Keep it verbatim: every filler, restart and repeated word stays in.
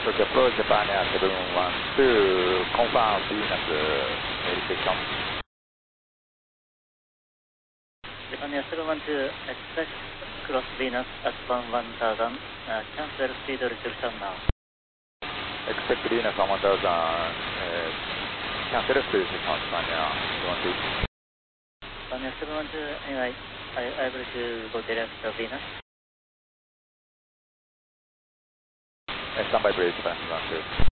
Okay, approach Japan Air seven one two, confirm Venus uh, station. Japan Air seven one two, expect cross Venus at one one thousand, uh, cancel speed restriction now. Expect Venus on one thousand, uh, cancel speed restriction, Japan Air seven one two. Japan Air seven one two, anyway, I able to go direct to Venus. Uh, standby please, Japan seven one two.